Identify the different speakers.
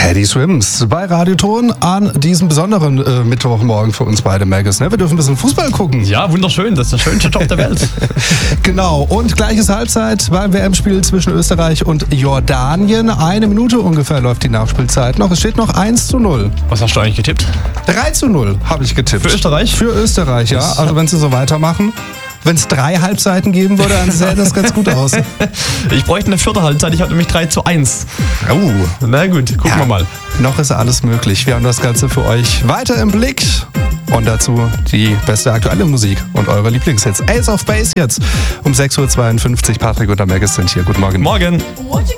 Speaker 1: Teddy Swims bei Radioton an diesem besonderen Mittwochmorgen für uns beide, Maggis. Ne? Wir dürfen ein bisschen Fußball gucken.
Speaker 2: Ja, wunderschön. Das ist der schönste Job der Welt.
Speaker 1: Genau. Und gleiches Halbzeit beim WM-Spiel zwischen Österreich und Jordanien. 1 Minute ungefähr läuft die Nachspielzeit noch. Es steht noch 1:0.
Speaker 2: Was hast du eigentlich getippt?
Speaker 1: 3:0 habe ich getippt.
Speaker 2: Für Österreich?
Speaker 1: Für Österreich, ja. Also wenn sie so weitermachen. Wenn es 3 Halbzeiten geben würde, dann sähe das ganz gut aus.
Speaker 2: Ich bräuchte eine 4. Halbzeit, ich habe nämlich 3:1.
Speaker 1: Oh.
Speaker 2: Na gut, gucken wir mal.
Speaker 1: Noch ist alles möglich. Wir haben das Ganze für euch weiter im Blick. Und dazu die beste aktuelle Musik und eure Lieblingshits. Ace of Base jetzt um 6:52 Uhr. Patrick und der Maggis sind hier. Guten Morgen.
Speaker 2: Morgen.